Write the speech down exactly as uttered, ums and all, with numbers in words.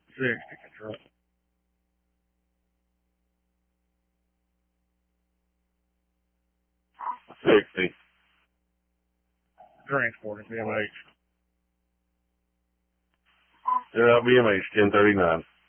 Sixty control. Sixty. Transport B M H. Yeah, B M H ten thirty-nine.